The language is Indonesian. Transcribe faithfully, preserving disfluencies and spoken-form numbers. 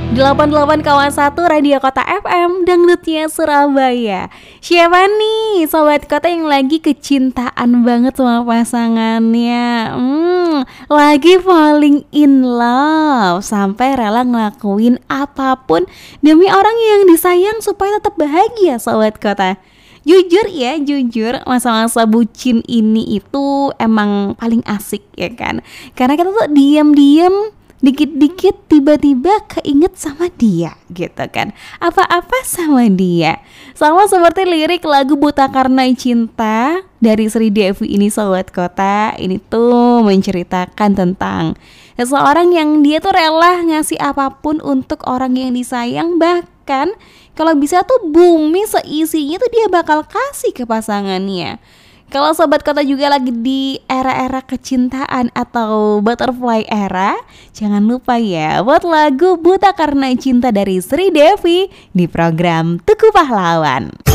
delapan puluh delapan koma satu Radio Kota F M, dangdutnya Surabaya. Siapa nih sobat kota yang lagi kecintaan banget sama pasangannya, hmm, lagi falling in love sampai rela ngelakuin apapun demi orang yang disayang supaya tetap bahagia sobat kota. Jujur ya, jujur masa-masa bucin ini itu emang paling asik ya kan. Karena kita tuh diam-diam dikit-dikit tiba-tiba keinget sama dia gitu kan, apa-apa sama dia. Sama seperti lirik lagu Buta Karena Cinta dari Sri Devi ini sobat kota. Ini tuh menceritakan tentang seseorang yang dia tuh rela ngasih apapun untuk orang yang disayang. Bahkan kalau bisa tuh bumi seisinya tuh dia bakal kasih ke pasangannya. Kalau sobat kota juga lagi di era-era kecintaan atau butterfly era, jangan lupa ya buat lagu Buta Karena Cinta dari Sri Devi di program Tugu Pahlawan.